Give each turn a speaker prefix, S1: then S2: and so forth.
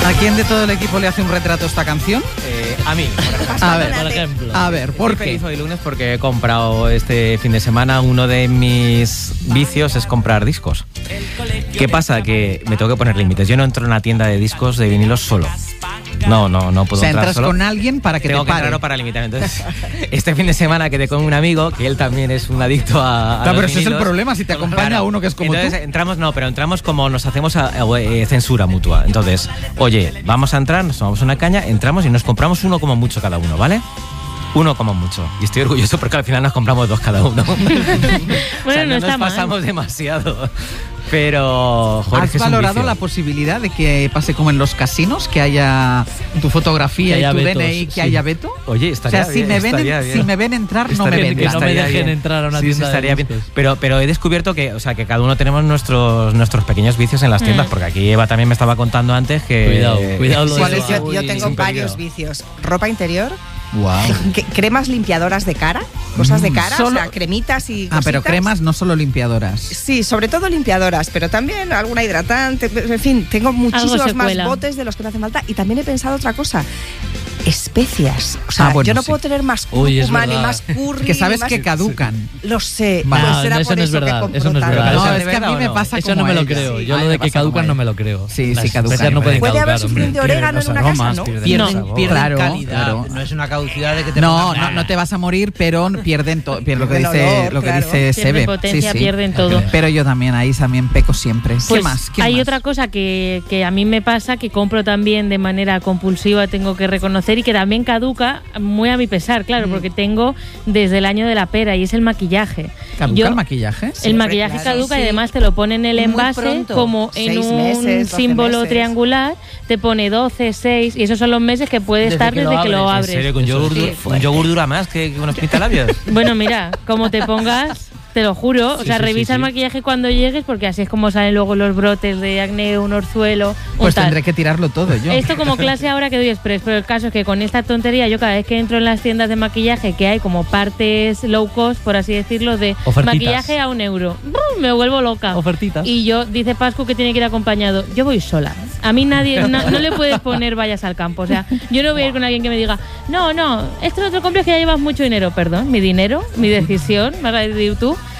S1: ¿A quién de todo el equipo le hace un retrato esta canción?
S2: A mí,
S3: por ejemplo.
S1: A ver, ¿por
S2: Estoy
S1: qué?
S2: feliz hoy lunes porque he comprado este fin de semana. Uno de mis vicios es comprar discos. ¿Qué pasa? Que me tengo que poner límites. Yo no entro en una tienda de discos de vinilos solo. No puedo
S1: O sea,
S2: entrar
S1: entras
S2: solo.
S1: con alguien para que
S2: Tengo
S1: te
S2: que
S1: pare.
S2: entrar para limitar. Entonces, este fin de semana quedé con un amigo que él también es un adicto a
S1: Claro,
S2: los
S1: pero ese es el
S2: vinilos.
S1: problema, si te acompaña
S2: Claro.
S1: uno que es como
S2: Entonces,
S1: tú.
S2: entramos como nos hacemos censura mutua. Entonces, oye, vamos a entrar, nos tomamos una caña, entramos y nos compramos uno como mucho cada uno, ¿vale? Uno como mucho. Y estoy orgulloso porque al final nos compramos dos cada uno. O sea,
S3: no está
S2: nos
S3: mal.
S2: pasamos demasiado. Pero, joder, es
S1: ¿Has
S2: que es un
S1: valorado
S2: vicio.
S1: la posibilidad de que pase como en los casinos, que haya tu fotografía
S3: Que
S1: y
S3: haya
S1: tu
S3: vetos,
S1: DNI, que
S3: sí.
S1: haya veto?
S2: Oye,
S1: O
S2: estaría
S1: sea, si
S2: bien,
S1: me
S2: estaría bien.
S1: ven entrar, no me
S2: Estaría
S1: ven.
S2: bien,
S3: Que no me
S2: estaría
S3: dejen
S2: bien.
S3: entrar a una
S2: Sí,
S3: tienda de
S2: estaría bien.
S3: discos.
S2: Pero he descubierto que, o sea, que cada uno tenemos nuestros pequeños vicios en las tiendas, porque aquí Eva también me estaba contando antes que...
S3: Cuidado lo
S4: ¿Cuál
S3: de
S4: es?
S3: Eva.
S4: Yo tengo
S2: Sin
S4: varios
S2: peligro.
S4: vicios. Ropa interior,
S1: Wow.
S4: cremas limpiadoras de cara, cosas de cara,
S1: Solo-
S4: o sea, cremitas y
S1: Ah, pero
S4: cositas.
S1: cremas, no solo limpiadoras.
S4: Sí, sobre todo limpiadoras, pero también alguna hidratante. En fin, tengo muchísimos
S3: se
S4: más
S3: cuela.
S4: botes de los que me hacen falta. Y también he pensado otra cosa. Especias. O sea,
S1: bueno,
S4: yo no
S1: sí.
S4: puedo tener más
S3: Uy, es
S4: cúrcuma, ni
S3: verdad.
S4: más curry.
S1: Que sabes
S4: ni más-
S1: que caducan.
S4: Lo sé.
S1: Vale.
S4: Pues
S3: No,
S4: será
S3: eso
S4: por
S3: no es
S4: eso que
S3: verdad,
S4: compro
S3: eso no es
S4: tanto.
S3: verdad.
S1: No,
S2: ¿Eso
S1: es
S2: de
S1: que a
S2: verdad
S1: mí
S2: o
S1: me
S2: no?
S1: pasa
S3: Eso
S1: como
S3: no me lo
S1: ella.
S3: creo.
S4: Sí.
S3: Yo
S1: A
S3: lo
S1: mí
S3: de
S1: me
S3: que
S1: pasa como
S3: caducan no
S1: ella.
S3: me lo creo.
S1: Sí,
S3: Las
S1: caducan.
S3: especias no pueden
S4: Puede haber
S3: caducar,
S4: sufrido
S3: hombre.
S4: de orégano en una
S2: los
S4: casa,
S2: aromas,
S4: ¿no?
S2: pierden
S1: Pierden-
S2: sabor.
S1: pierden
S5: Claro,
S1: calidad.
S5: claro. No es una caducidad de que te
S1: No,
S5: pongan-
S1: no te vas a morir, pero pierden lo que
S4: Pierden
S1: dice,
S4: olor,
S1: lo que
S4: claro.
S1: dice
S3: Pierden
S1: Sebe.
S3: potencia,
S1: Sí, sí.
S3: pierden todo.
S1: Pero yo también peco siempre.
S3: Pues
S1: ¿Qué más? ¿Qué
S3: hay
S1: más?
S3: otra cosa que a mí me pasa, que compro también de manera compulsiva, tengo que reconocer, y que también caduca muy a mi pesar, claro, porque tengo desde el año de la pera, y es el maquillaje.
S1: ¿Caduca
S3: Yo-
S1: el maquillaje?
S4: Sí,
S3: el
S4: hombre,
S3: maquillaje
S4: claro.
S3: caduca y
S4: Sí.
S3: además te lo pone en el
S4: Muy
S3: envase
S4: pronto.
S3: como en
S4: 6
S3: un
S4: meses, 12
S3: símbolo
S4: meses.
S3: triangular, te pone 12, 6 y esos son los meses que puede
S5: Desde
S3: estar
S5: que
S3: desde
S5: lo
S3: que lo
S5: abres,
S3: abres.
S2: ¿En serio? ¿Que un yogur dura más que unos pintalabios?
S3: Bueno, mira, como te pongas, te lo juro, o
S2: Sí,
S3: sea,
S2: sí,
S3: revisa
S2: sí,
S3: el
S2: sí.
S3: maquillaje cuando llegues, porque así es como salen luego los brotes de acné, un orzuelo, un
S1: Pues
S3: tal.
S1: tendré que tirarlo todo yo.
S3: Esto como clase ahora que doy express, pero el caso es que con esta tontería yo cada vez que entro en las tiendas de maquillaje, que hay como partes low cost, por así decirlo, de Ofertitas. maquillaje a €1, me vuelvo loca. Ofertitas. Y yo, dice Pascu que tiene que ir acompañado. Yo voy sola. A mí nadie, no le puedes poner vayas al campo. O sea, yo no voy a ir con alguien que me diga, no, esto no te lo compres que ya llevas mucho dinero. Perdón, mi dinero, mi decisión, vas a decir tú.